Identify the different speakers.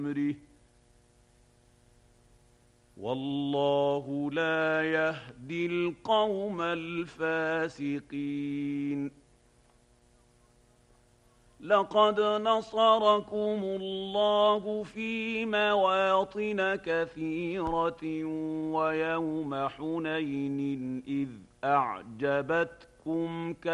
Speaker 1: أمره والله لا يهدي القوم الفاسقين. لقد نصركم الله في مواطن كثيرة ويوم حنين إذ أعجبتكم